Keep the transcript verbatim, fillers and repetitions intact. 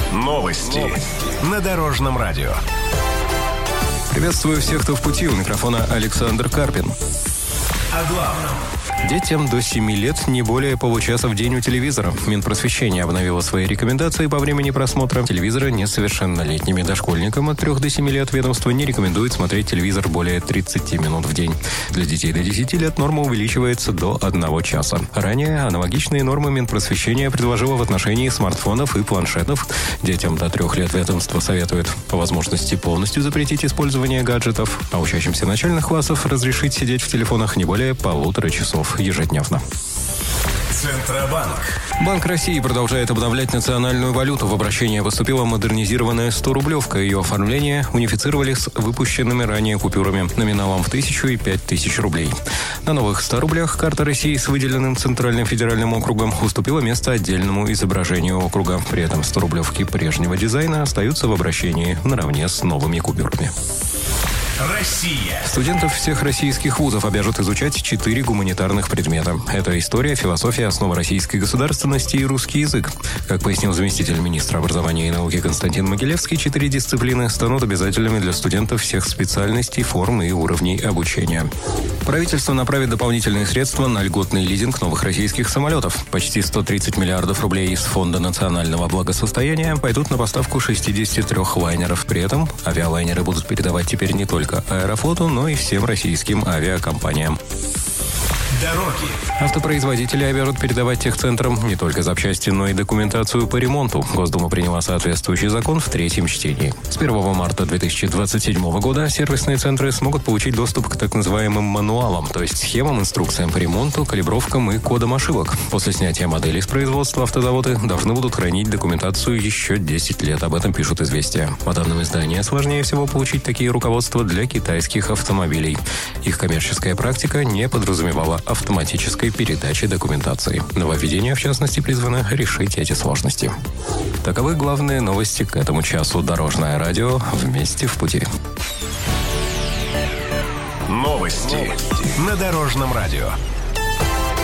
Новости. Новости на Дорожном радио. Приветствую всех, кто в пути. У микрофона Александр Карпин. О главном. Детям до семи лет не более получаса в день у телевизора. Минпросвещение обновило свои рекомендации по времени просмотра телевизора несовершеннолетними. Дошкольникам от трех до семи лет ведомство не рекомендует смотреть телевизор более тридцати минут в день. Для детей до десяти лет норма увеличивается до одного часа. Ранее аналогичные нормы Минпросвещение предложило в отношении смартфонов и планшетов. Детям до трех лет ведомство советует по возможности полностью запретить использование гаджетов, а учащимся начальных классов разрешить сидеть в телефонах не более полутора часов ежедневно. Центробанк. Банк России продолжает обновлять национальную валюту. В обращение поступила модернизированная сто-рублевка. Ее оформление унифицировали с выпущенными ранее купюрами номиналом в тысячу и пять тысяч рублей. На новых ста рублях карта России с выделенным Центральным федеральным округом уступила место отдельному изображению округа. При этом сто-рублевки прежнего дизайна остаются в обращении наравне с новыми купюрами. Россия. Студентов всех российских вузов обяжут изучать четыре гуманитарных предмета. Это история, философия, основа российской государственности и русский язык. Как пояснил заместитель министра образования и науки Константин Могилевский, четыре дисциплины станут обязательными для студентов всех специальностей, форм и уровней обучения. Правительство направит дополнительные средства на льготный лизинг новых российских самолетов. Почти сто тридцать миллиардов рублей из Фонда национального благосостояния пойдут на поставку шестидесяти трёх лайнеров. При этом авиалайнеры будут передавать теперь не только Аэрофлоту, но и всем российским авиакомпаниям. Дороги. Автопроизводители обяжут передавать техцентрам не только запчасти, но и документацию по ремонту. Госдума приняла соответствующий закон в третьем чтении. С первого марта две тысячи двадцать седьмого года сервисные центры смогут получить доступ к так называемым мануалам, то есть схемам, инструкциям по ремонту, калибровкам и кодам ошибок. После снятия моделей с производства автозаводы должны будут хранить документацию еще десять лет. Об этом пишут «Известия». По данным издания, сложнее всего получить такие руководства для китайских автомобилей. Их коммерческая практика не подразумевала автоматической передачи документации. Нововведение, в частности, призвано решить эти сложности. Таковы главные новости к этому часу. Дорожное радио. Вместе в пути. Новости на Дорожном радио.